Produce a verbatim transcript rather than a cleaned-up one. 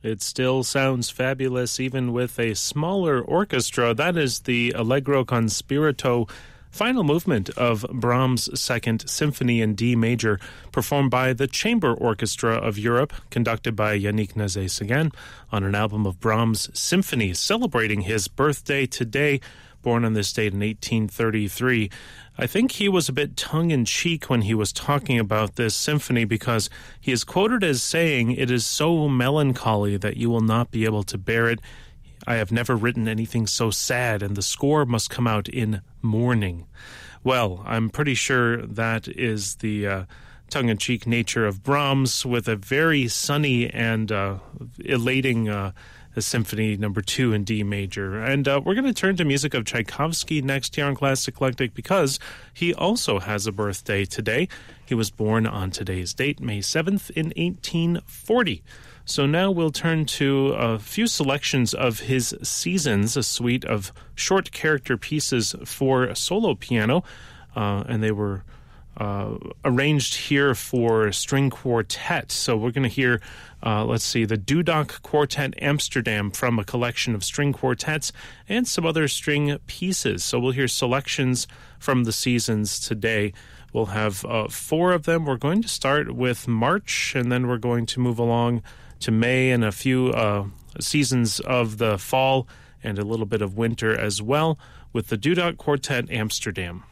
It still sounds fabulous even with a smaller orchestra. That is the Allegro con spirito final movement of Brahms' Second Symphony in D major, performed by the Chamber Orchestra of Europe, conducted by Yannick Nézet-Séguin, on an album of Brahms' symphonies, celebrating his birthday today, born on this date in eighteen thirty-three. I think he was a bit tongue-in-cheek when he was talking about this symphony, because he is quoted as saying, "It is so melancholy that you will not be able to bear it. I have never written anything so sad, and the score must come out in mourning." Well, I'm pretty sure that is the uh, tongue-in-cheek nature of Brahms, with a very sunny and uh, elating uh, Symphony Number Two in D major. And uh, we're going to turn to music of Tchaikovsky next here on Classic Eclectic, because he also has a birthday today. He was born on today's date, May seventh, in eighteen forty. So now we'll turn to a few selections of his Seasons, a suite of short character pieces for solo piano, uh, and they were uh, arranged here for string quartet. So we're going to hear, uh, let's see, the Dudok Quartet Amsterdam from a collection of string quartets and some other string pieces. So we'll hear selections from the Seasons today. We'll have uh, four of them. We're going to start with March, and then we're going to move along to May and a few uh, seasons of the fall and a little bit of winter as well, with the Dudok Quartet Amsterdam.